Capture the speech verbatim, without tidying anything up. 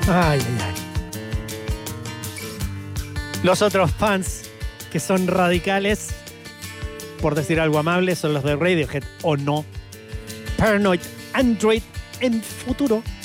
Ay, ay, ay. Los otros fans que son radicales, por decir algo amable, son los de Radiohead o no. Paranoid Android en futuro.